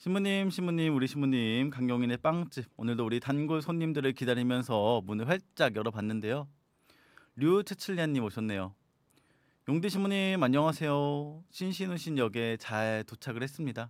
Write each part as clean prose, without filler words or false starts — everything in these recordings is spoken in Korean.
신부님, 우리 신부님, 강경인의 빵집. 오늘도 우리 단골 손님들을 기다리면서 문을 활짝 열어봤는데요. 류츠칠리안님 오셨네요. 용디 신부님, 안녕하세요. 신신우신역에 잘 도착을 했습니다.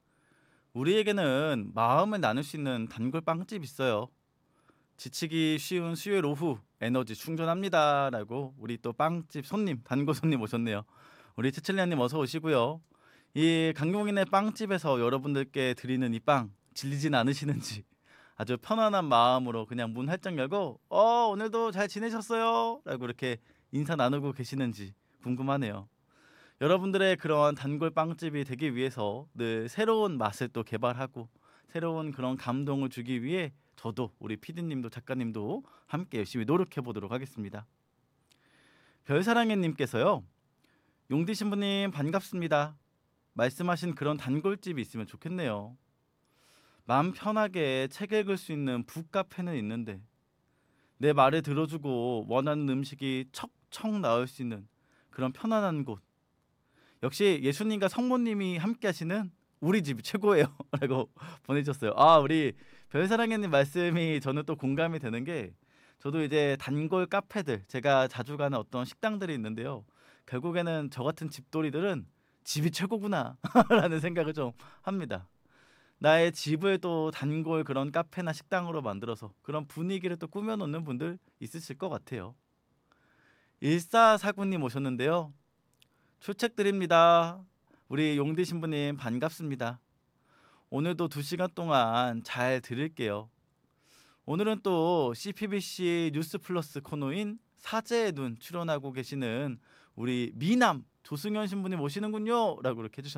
우리에게는 마음을 나눌 수 있는 단골 빵집 있어요. 지치기 쉬운 수요일 오후 에너지 충전합니다. 라고 우리 또 빵집 손님, 단골 손님 오셨네요. 우리 츠칠리안님 어서 오시고요. 이 강용인의 빵집에서 여러분들께 드리는 이 빵 질리진 않으시는지 아주 편안한 마음으로 그냥 문 활짝 열고 오늘도 잘 지내셨어요? 라고 이렇게 인사 나누고 계시는지 궁금하네요. 여러분들의 그런 단골 빵집이 되기 위해서 늘 새로운 맛을 또 개발하고 새로운 그런 감동을 주기 위해 저도 우리 PD님도 작가님도 함께 열심히 노력해 보도록 하겠습니다. 별사랑해님께서요. 용디 신부님 반갑습니다. 말씀하신 그런 단골집이 있으면 좋겠네요. 마음 편하게 책 읽을 수 있는 북카페는 있는데 내 말을 들어주고 원하는 음식이 척척 나올 수 있는 그런 편안한 곳. 역시 예수님과 성모님이 함께 하시는 우리 집이 최고예요. 라고 보내주셨어요. 우리 별사랑해님 말씀이 저는 또 공감이 되는 게 저도 이제 단골 카페들 제가 자주 가는 어떤 식당들이 있는데요. 결국에는 저 같은 집돌이들은 집이 최고구나 라는 생각을 좀 합니다. 나의 집을 또 단골 그런 카페나 식당으로 만들어서 그런 분위기를 또 꾸며놓는 분들 있으실 것 같아요. 1449님 오셨는데요. 출첵 드립니다. 우리 용디 신부님 반갑습니다. 오늘도 2시간 동안 잘 들을게요. 오늘은 또 CPBC 뉴스 플러스 코너인 사제의 눈 출연하고 계시는 우리 미남 조승현 신부님 오시는군요 라고 이렇게 해주셨습니다.